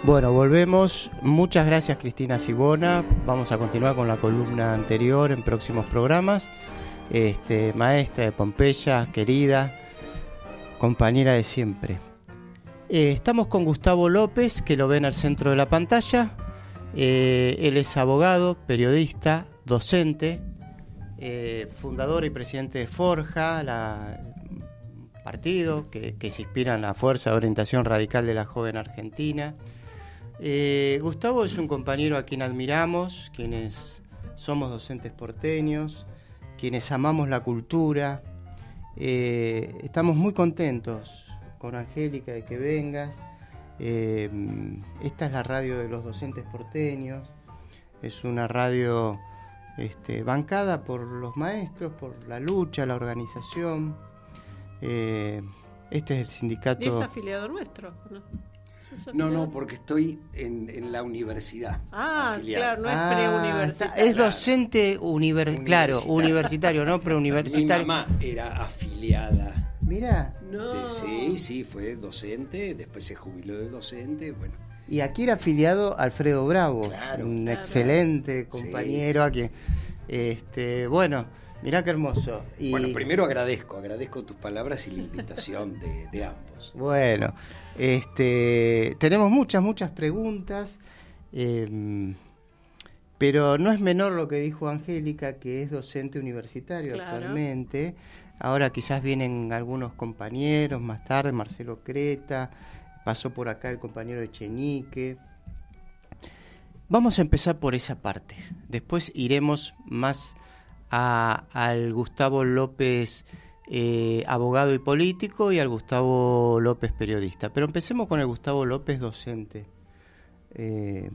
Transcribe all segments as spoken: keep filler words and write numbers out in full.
Bueno, volvemos. Muchas gracias, Cristina Sibona. Vamos a continuar con la columna anterior en próximos programas. Este, maestra de Pompeya, querida, compañera de siempre. Eh, estamos con Gustavo López, que lo ven al centro de la pantalla. Eh, él es abogado, periodista, docente, eh, fundador y presidente de Forja, la partido que, que se inspira en la fuerza de orientación radical de la joven argentina. Eh, Gustavo es un compañero a quien admiramos, quienes somos docentes porteños, quienes amamos la cultura. Eh, estamos muy contentos con Angélica de que vengas. Eh, esta es la radio de los docentes porteños. Es una radio este, bancada por los maestros, por la lucha, la organización. Eh, este es el sindicato. ¿Es afiliado nuestro? ¿No? No, no, porque estoy en, en la universidad. Ah, afiliado. claro, no es Ah, preuniversitario. es docente univer- claro, universitario, no preuniversitario. Mi mamá era afiliada. Mira. No. De, sí, sí, fue docente, después se jubiló de docente, bueno. Y aquí era afiliado Alfredo Bravo, Claro, un claro. excelente compañero Sí, sí, aquí. sí. Este, bueno, mirá qué hermoso. Y, Bueno, primero agradezco, agradezco tus palabras y la invitación de, de ambos. Bueno, este, tenemos muchas, muchas preguntas, eh, pero no es menor lo que dijo Angélica, que es docente universitario Claro. actualmente. Ahora quizás vienen algunos compañeros más tarde, Marcelo Creta, pasó por acá el compañero Echenique. Vamos a empezar por esa parte, después iremos más a, al Gustavo López, eh, abogado y político, y al Gustavo López, periodista. Pero empecemos con el Gustavo López, docente. Eh,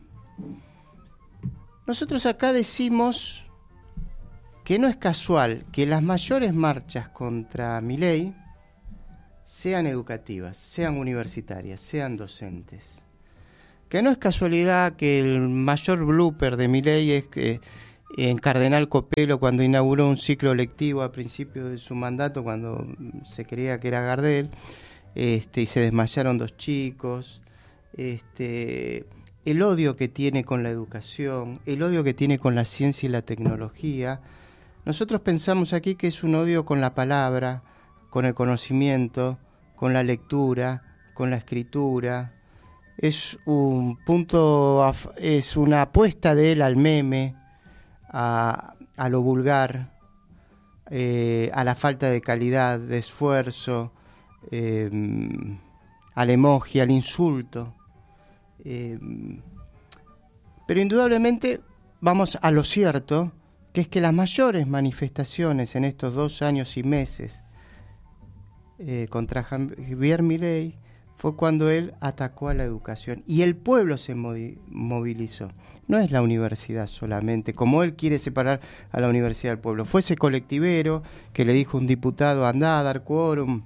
nosotros acá decimos que no es casual que las mayores marchas contra Milei sean educativas, sean universitarias, sean docentes. Que no es casualidad que el mayor blooper de Milei es que en Cardenal Copelo, cuando inauguró un ciclo lectivo a principios de su mandato, cuando se creía que era Gardel, este, y se desmayaron dos chicos, este, el odio que tiene con la educación, el odio que tiene con la ciencia y la tecnología. Nosotros pensamos aquí que es un odio con la palabra, con el conocimiento, con la lectura, con la escritura. Es un punto, es una apuesta de él al meme, a, a lo vulgar, eh, a la falta de calidad, de esfuerzo, eh, al emoji, al insulto. Eh, pero indudablemente vamos a lo cierto, que es que las mayores manifestaciones en estos dos años y meses eh, contra Javier Milei fue cuando él atacó a la educación y el pueblo se movilizó. No es la universidad solamente, como él quiere separar a la universidad del pueblo. Fue ese colectivero que le dijo a un diputado, andá a dar quórum.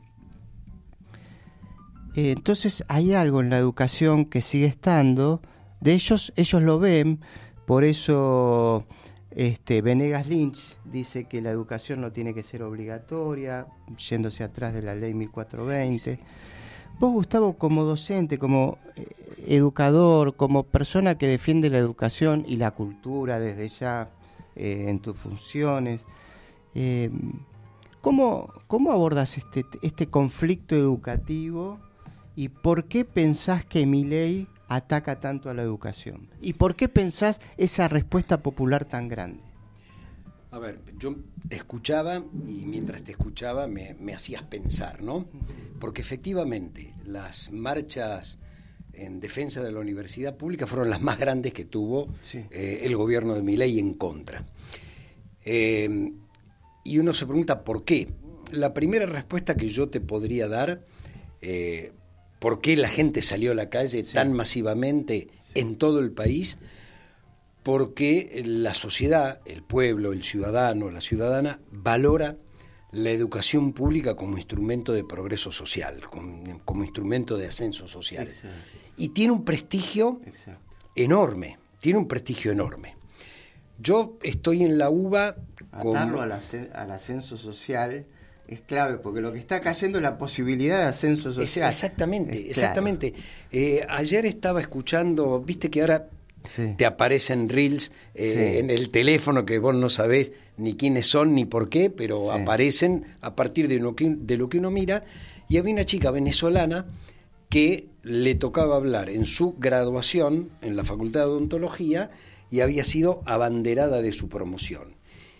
Eh, entonces hay algo en la educación que sigue estando, de ellos, ellos lo ven, por eso este, Venegas Lynch dice que la educación no tiene que ser obligatoria, yéndose atrás de la ley mil cuatrocientos veinte. Sí, sí. Vos, Gustavo, como docente, como eh, educador, como persona que defiende la educación y la cultura desde ya eh, en tus funciones, eh, ¿cómo, cómo abordas este, este conflicto educativo y por qué pensás que Milei ataca tanto a la educación? ¿Y por qué pensás esa respuesta popular tan grande? A ver, yo te escuchaba y mientras te escuchaba me, me hacías pensar, ¿no? Porque efectivamente las marchas en defensa de la universidad pública fueron las más grandes que tuvo sí. eh, el gobierno de Milei en contra. Eh, y uno se pregunta ¿por qué? La primera respuesta que yo te podría dar, eh, ¿por qué la gente salió a la calle sí. tan masivamente sí. en todo el país? Porque la sociedad, el pueblo, el ciudadano, la ciudadana, valora la educación pública como instrumento de progreso social, como, como instrumento de ascenso social. Exacto. Y tiene un prestigio Exacto. enorme, tiene un prestigio enorme. Yo estoy en la U B A... Atarlo como... al, ascenso, al ascenso social es clave, porque lo que está cayendo es la posibilidad de ascenso social. Es, exactamente, es exactamente. Eh, ayer estaba escuchando, viste que ahora sí. te aparecen reels eh, sí. en el teléfono que vos no sabés ni quiénes son ni por qué, pero sí. aparecen a partir de lo, que, de lo que uno mira. Y había una chica venezolana que le tocaba hablar en su graduación en la Facultad de Odontología y había sido abanderada de su promoción.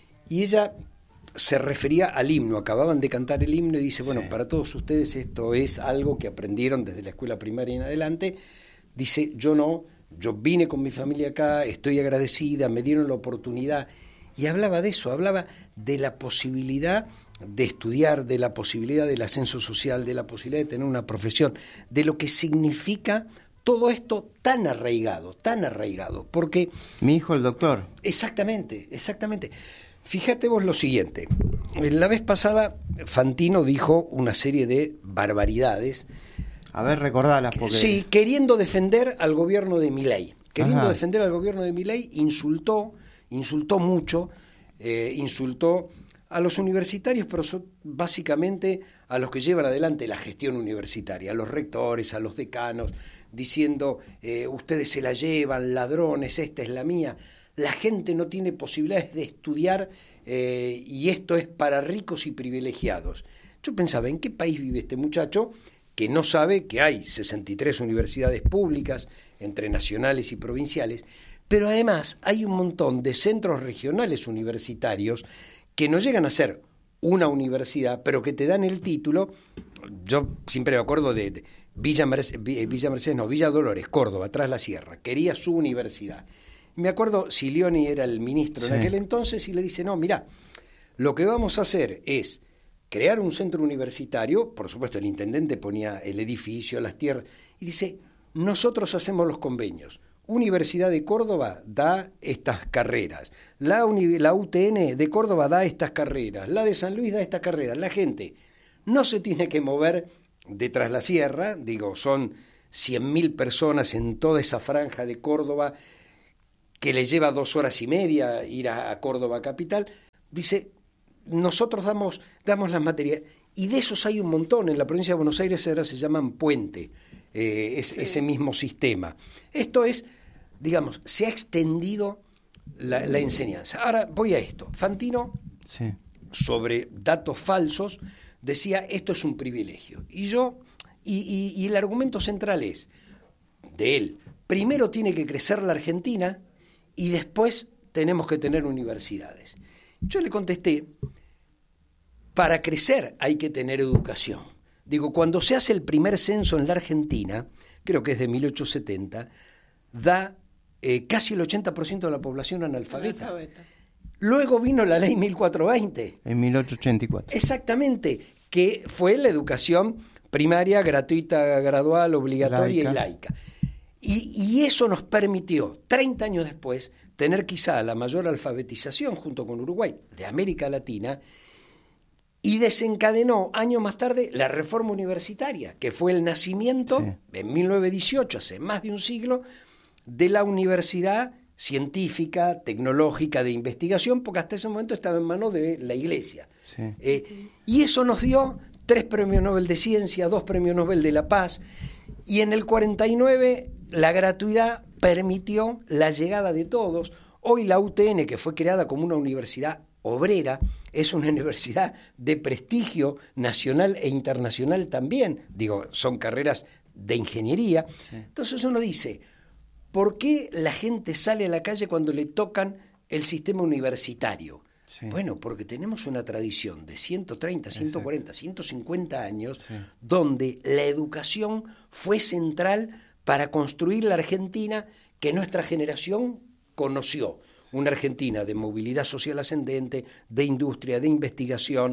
Y ella se refería al himno, acababan de cantar el himno y dice, bueno, sí. para todos ustedes esto es algo que aprendieron desde la escuela primaria en adelante. Dice, yo no, yo vine con mi familia acá, estoy agradecida, me dieron la oportunidad. Y hablaba de eso, hablaba de la posibilidad de estudiar, de la posibilidad del ascenso social, de la posibilidad de tener una profesión, de lo que significa todo esto tan arraigado, tan arraigado, porque... Mi hijo el doctor. Exactamente, exactamente. Fíjate vos lo siguiente, la vez pasada Fantino dijo una serie de barbaridades. A ver, recordalas. Porque... Sí, queriendo defender al gobierno de Milei. Queriendo Ajá. defender al gobierno de Milei, insultó, insultó mucho, eh, insultó a los universitarios, pero so, básicamente a los que llevan adelante la gestión universitaria, a los rectores, a los decanos, diciendo, eh, ustedes se la llevan, ladrones, esta es la mía. La gente no tiene posibilidades de estudiar eh, y esto es para ricos y privilegiados. Yo pensaba, ¿en qué país vive este muchacho que no sabe que hay sesenta y tres universidades públicas, entre nacionales y provinciales, pero además hay un montón de centros regionales universitarios que no llegan a ser una universidad, pero que te dan el título? Yo siempre me acuerdo de, de Villa, Mercedes, Villa Mercedes, no, Villa Dolores, Córdoba, Tras la Sierra, quería su universidad. Me acuerdo, Silioni era el ministro sí. en aquel entonces y le dice, no, mirá, lo que vamos a hacer es crear un centro universitario, por supuesto el intendente ponía el edificio, las tierras, y dice, nosotros hacemos los convenios. Universidad de Córdoba da estas carreras, la, la U T N de Córdoba da estas carreras, la de San Luis da estas carreras. La gente no se tiene que mover de Tras la Sierra, digo, son cien mil personas en toda esa franja de Córdoba, que le lleva dos horas y media ir a, a Córdoba capital. Dice, nosotros damos, damos las materias, y de esos hay un montón. En la provincia de Buenos Aires ahora se llaman puente, eh, es, sí. ese mismo sistema. Esto es, digamos, se ha extendido la, la enseñanza. Ahora voy a esto. Fantino, sí. sobre datos falsos, decía, esto es un privilegio. Y yo, y, y, y el argumento central es, de él, primero tiene que crecer la Argentina y después tenemos que tener universidades. Yo le contesté, para crecer hay que tener educación. Digo, cuando se hace el primer censo en la Argentina, creo que es de mil ochocientos setenta, da eh, casi el ochenta por ciento de la población analfabeta. analfabeta. Luego vino la ley mil cuatrocientos veinte. En mil ochocientos ochenta y cuatro. Exactamente, que fue la educación primaria, gratuita, gradual, obligatoria laica. y laica. Y, y eso nos permitió, treinta años después, tener quizá la mayor alfabetización, junto con Uruguay, de América Latina, y desencadenó años más tarde la reforma universitaria, que fue el nacimiento, sí. en mil novecientos dieciocho, hace más de un siglo, de la universidad científica, tecnológica, de investigación, porque hasta ese momento estaba en manos de la Iglesia. Sí. Eh, y eso nos dio tres premios Nobel de Ciencia, dos premios Nobel de la Paz, y en el cuarenta y nueve la gratuidad permitió la llegada de todos. Hoy la U T N, que fue creada como una universidad obrera, es una universidad de prestigio nacional e internacional también. Digo, son carreras de ingeniería. Sí. Entonces uno dice, ¿por qué la gente sale a la calle cuando le tocan el sistema universitario? Sí. Bueno, porque tenemos una tradición de ciento treinta, ciento cuarenta, Exacto. ciento cincuenta años, sí. donde la educación fue central para construir la Argentina que nuestra generación conoció. Una Argentina de movilidad social ascendente, de industria, de investigación,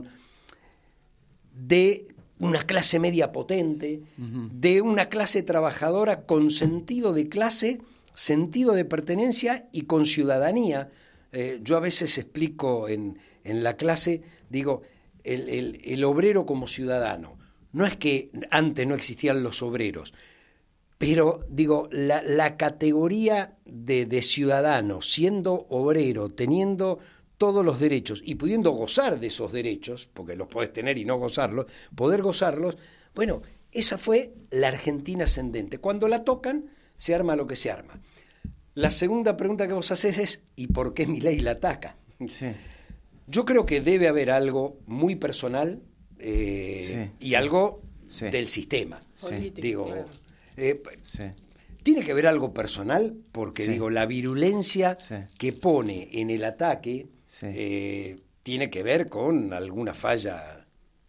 de una clase media potente, uh-huh. de una clase trabajadora con sentido de clase, sentido de pertenencia y con ciudadanía. Eh, yo a veces explico en, en la clase, digo, el, el, el obrero como ciudadano. No es que antes no existían los obreros, pero digo, la, la categoría de, de ciudadano, siendo obrero, teniendo todos los derechos y pudiendo gozar de esos derechos, porque los podés tener y no gozarlos, poder gozarlos, bueno, esa fue la Argentina ascendente. Cuando la tocan, se arma lo que se arma. La segunda pregunta que vos hacés es, ¿y por qué Milei la ataca? Sí. Yo creo que debe haber algo muy personal eh, sí, y sí. algo sí. del sistema. Sí. Digo, claro. eh, sí. tiene que haber algo personal, porque sí. digo, la virulencia sí. que pone en el ataque sí. eh, tiene que ver con alguna falla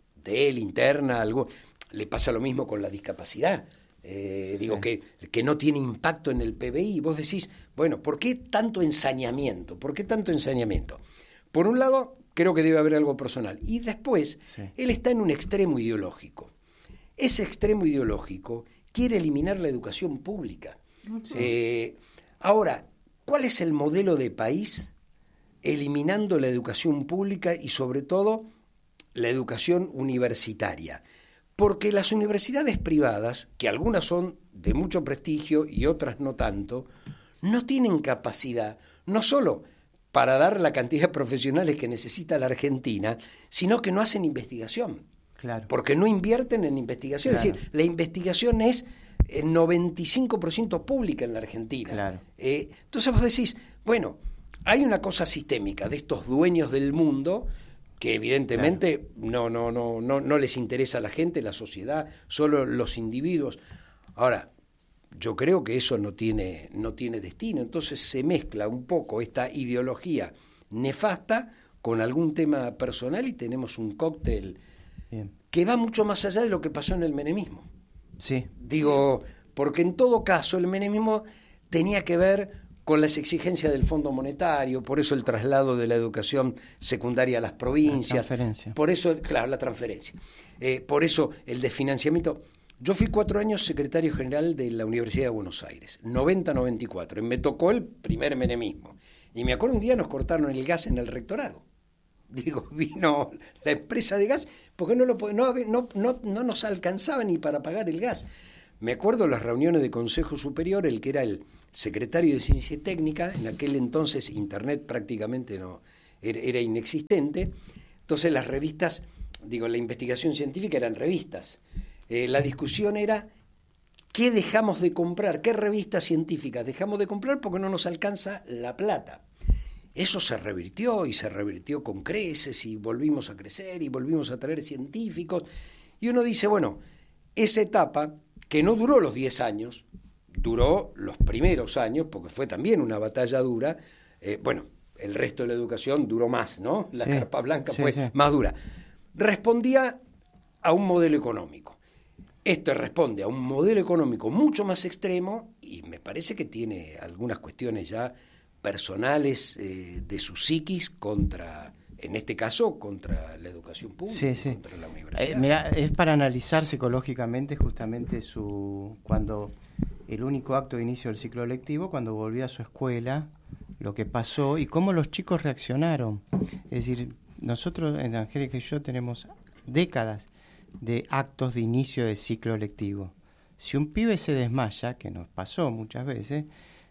de él interna, algo. Le pasa lo mismo con la discapacidad. Eh, sí. Digo, que, que no tiene impacto en el P B I. Y vos decís, bueno, ¿por qué tanto ensañamiento? ¿Por qué tanto ensañamiento? Por un lado, creo que debe haber algo personal. Y después, sí. él está en un extremo ideológico. Ese extremo ideológico quiere eliminar la educación pública. Sí. Eh, ahora, ¿cuál es el modelo de país eliminando la educación pública y sobre todo la educación universitaria? Porque las universidades privadas, que algunas son de mucho prestigio y otras no tanto, no tienen capacidad, no solo para dar la cantidad de profesionales que necesita la Argentina, sino que no hacen investigación. Claro. Porque no invierten en investigación. Claro. Es decir, la investigación es el noventa y cinco por ciento pública en la Argentina. Claro. Eh, entonces vos decís, bueno, hay una cosa sistémica de estos dueños del mundo que evidentemente claro. no, no, no, no, no les interesa a la gente, la sociedad, solo los individuos. Ahora, yo creo que eso no tiene, no tiene destino. Entonces se mezcla un poco esta ideología nefasta con algún tema personal y tenemos un cóctel Bien. que va mucho más allá de lo que pasó en el menemismo. Sí. Digo, porque en todo caso el menemismo tenía que ver con las exigencias del Fondo Monetario, por eso el traslado de la educación secundaria a las provincias. La transferencia. Por eso, claro, la transferencia. Eh, por eso el desfinanciamiento. Yo fui cuatro años secretario general de la Universidad de Buenos Aires, noventa a noventa y cuatro, y me tocó el primer menemismo. Y me acuerdo un día nos cortaron el gas en el rectorado. Digo, vino la empresa de gas, porque no, lo, no, no, no, no nos alcanzaba ni para pagar el gas. Me acuerdo las reuniones de Consejo Superior, el que era el secretario de Ciencia y Técnica, en aquel entonces Internet prácticamente no era, era inexistente, entonces las revistas, digo, la investigación científica eran revistas. Eh, la discusión era qué dejamos de comprar, qué revistas científicas dejamos de comprar porque no nos alcanza la plata. Eso se revirtió y se revirtió con creces y volvimos a crecer y volvimos a traer científicos. Y uno dice, bueno, esa etapa que no duró los diez años, duró los primeros años, porque fue también una batalla dura, eh, bueno, el resto de la educación duró más, ¿no? La sí, carpa blanca sí, fue sí. más dura. Respondía a un modelo económico. Esto responde a un modelo económico mucho más extremo y me parece que tiene algunas cuestiones ya personales eh, de su psiquis contra, en este caso, contra la educación pública, sí, sí. contra la universidad. Eh, mira, es para analizar psicológicamente justamente su cuando el único acto de inicio del ciclo lectivo, cuando volvió a su escuela, lo que pasó y cómo los chicos reaccionaron. Es decir, nosotros en Angélica y yo tenemos décadas de actos de inicio de ciclo lectivo. Si un pibe se desmaya, que nos pasó muchas veces,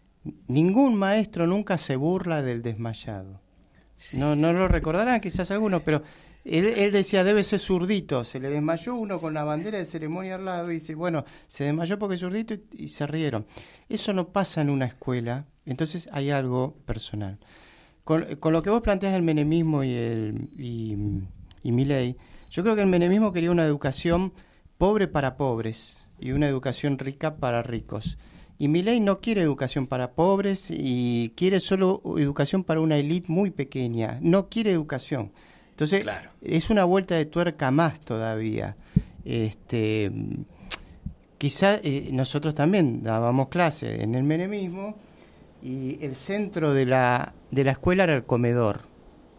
ningún maestro nunca se burla del desmayado. Sí. No, no lo recordarán quizás algunos, pero él, él decía, debe ser zurdito. Se le desmayó uno con la bandera de ceremonia al lado y dice, bueno, se desmayó porque es zurdito y, y se rieron. Eso no pasa en una escuela, entonces hay algo personal. Con, con lo que vos planteás del menemismo y, el, y, y Milei, yo creo que el menemismo quería una educación pobre para pobres y una educación rica para ricos. Y Milei no quiere educación para pobres y quiere solo educación para una élite muy pequeña. No quiere educación. Entonces, claro. es una vuelta de tuerca más todavía. Este, quizá eh, nosotros también dábamos clase en el menemismo y el centro de la, de la escuela era el comedor.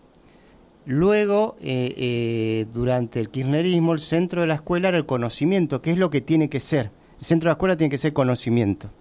Luego, eh, eh, durante el kirchnerismo, el centro de la escuela era el conocimiento, que es lo que tiene que ser. El centro de la escuela tiene que ser conocimiento.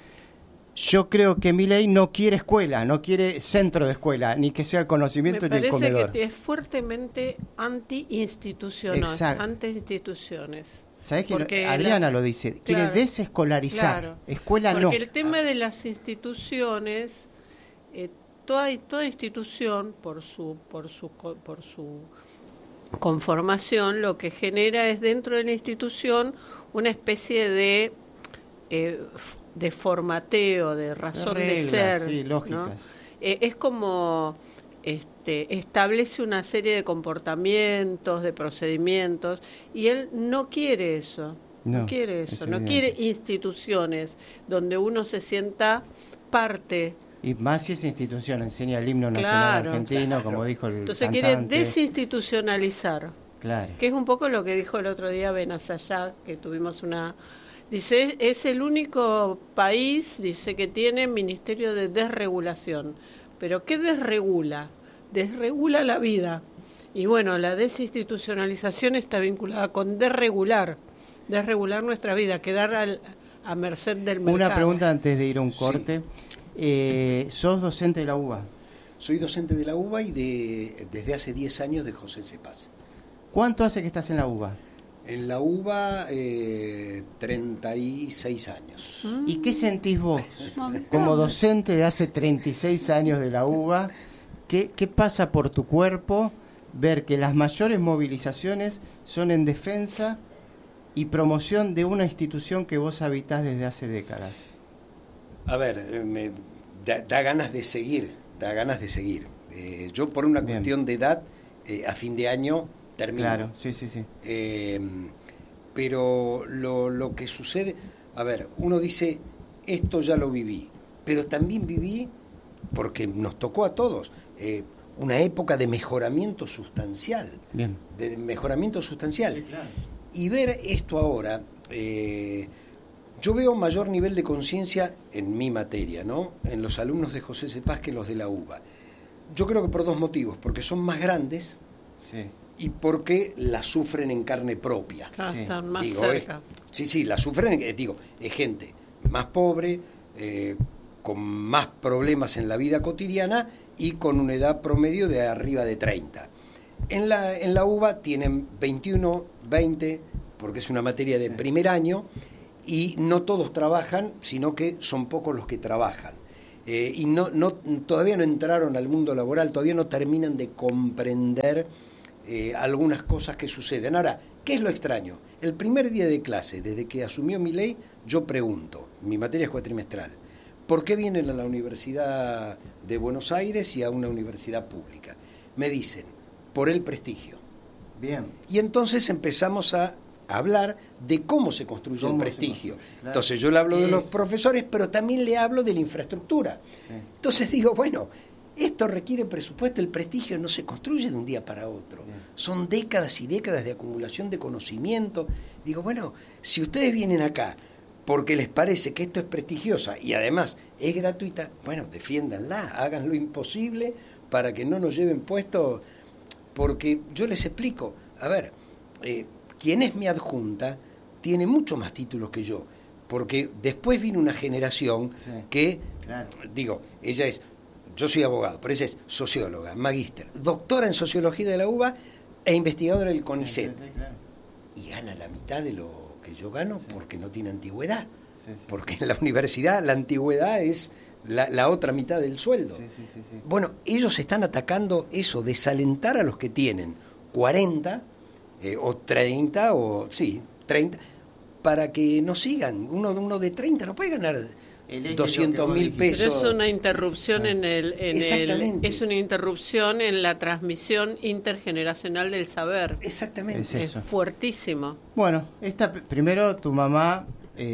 Yo creo que Milei no quiere escuela, no quiere centro de escuela, ni que sea el conocimiento ni el comedor. Me parece que es fuertemente anti-institucional, anti-instituciones. ¿Sabés que Adriana la, lo dice? Quiere claro, desescolarizar, claro, escuela porque no. Porque el tema de las instituciones... Eh, toda, toda institución, por su, por su, por su conformación, lo que genera es dentro de la institución una especie de, eh, de formateo, de razón de, reglas, de ser. Sí, lógicas. ¿no? Eh, es como... Este, establece una serie de comportamientos, de procedimientos, y él no quiere eso, no, no quiere eso, no quiere instituciones donde uno se sienta parte. Y más si esa institución enseña el himno nacional, claro, argentino, claro, como dijo el Entonces cantante. Quiere desinstitucionalizar, claro, que es un poco lo que dijo el otro día Benazayá, que tuvimos una... Dice, es el único país, dice, que tiene ministerio de desregulación. ¿Pero qué desregula? Desregula la vida. Y bueno, la desinstitucionalización está vinculada con desregular, desregular nuestra vida, quedar al, a merced del mercado. Una pregunta antes de ir a un corte. Sí. Eh, ¿Sos docente de la U B A? Soy docente de la U B A y de, desde hace diez años de José Cepaz. ¿Cuánto hace que estás en la U B A? En la U B A, eh, treinta y seis años. ¿Y qué sentís vos como docente de hace treinta y seis años de la U B A? ¿Qué, qué pasa por tu cuerpo ver que las mayores movilizaciones son en defensa y promoción de una institución que vos habitás desde hace décadas? A ver, me da, da ganas de seguir, da ganas de seguir. Eh, yo por una Bien. cuestión de edad, eh, a fin de año... termino. Claro, sí, sí, sí. Eh, pero lo, lo que sucede, a ver, uno dice, esto ya lo viví, pero también viví, porque nos tocó a todos, eh, una época de mejoramiento sustancial. Bien. De mejoramiento sustancial. Sí, claro. Y ver esto ahora, eh, yo veo mayor nivel de conciencia en mi materia, ¿no? En los alumnos de José Cepaz que los de la U B A. Yo creo que por dos motivos, porque son más grandes. Sí. Y porque la sufren en carne propia. Ah, sí. Están más digo, cerca. Es, sí, sí, la sufren, eh, digo, es gente más pobre, eh, con más problemas en la vida cotidiana y con una edad promedio de arriba de treinta. En la, en la U B A tienen veintiuno, veinte, porque es una materia de sí. primer año, y no todos trabajan, sino que son pocos los que trabajan. Eh, y no, no, todavía no entraron al mundo laboral, todavía no terminan de comprender Eh, algunas cosas que suceden. Ahora, ¿qué es lo extraño? El primer día de clase, desde que asumió Milei, yo pregunto, mi materia es cuatrimestral, ¿por qué vienen a la Universidad de Buenos Aires y a una universidad pública? Me dicen, por el prestigio. Bien. Y entonces empezamos a hablar de cómo se construye ¿Cómo el prestigio. Construye? Claro. Entonces yo le hablo de los profesores, pero también le hablo de la infraestructura. Sí. Entonces digo, bueno, esto requiere presupuesto, el prestigio no se construye de un día para otro. Bien. Son décadas y décadas de acumulación de conocimiento. Digo, bueno, si ustedes vienen acá porque les parece que esto es prestigiosa y además es gratuita, bueno, defiéndanla, hagan lo imposible para que no nos lleven puesto, porque yo les explico, a ver, eh, quien es mi adjunta tiene mucho más títulos que yo, porque después vino una generación sí, que, claro. digo, ella es... Yo soy abogado, pero ella es socióloga, magíster, doctora en sociología de la U B A e investigadora del CONICET. Sí, sí, sí, claro. Y gana la mitad de lo que yo gano sí. porque no tiene antigüedad. Sí, sí, porque sí. en la universidad la antigüedad es la, la otra mitad del sueldo. Sí, sí, sí, sí. Bueno, ellos están atacando eso, desalentar a los que tienen cuarenta eh, o treinta, o sí, treinta, para que no sigan. Uno, uno de treinta no puede ganar doscientos mil pesos. Pero es una interrupción ah. en el, en el es una interrupción en la transmisión intergeneracional del saber. Exactamente. Es, eso. Es fuertísimo. Bueno, esta primero tu mamá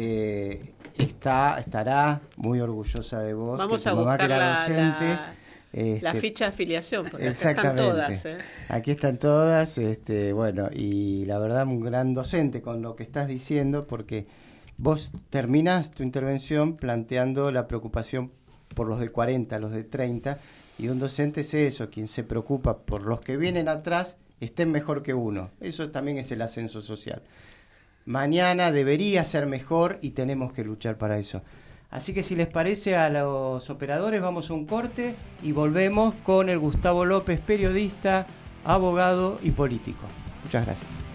eh, está estará muy orgullosa de vos. Vamos que a tu mamá buscar que era la, docente, la, este, la ficha de afiliación, porque acá están todas. ¿eh? Aquí están todas, este, bueno, y la verdad un gran docente con lo que estás diciendo, porque vos terminás tu intervención planteando la preocupación por los de cuarenta, los de treinta, y un docente es eso, quien se preocupa por los que vienen atrás estén mejor que uno. Eso también es el ascenso social. Mañana debería ser mejor y tenemos que luchar para eso. Así que si les parece a los operadores, vamos a un corte y volvemos con el Gustavo López, periodista, abogado y político. Muchas gracias.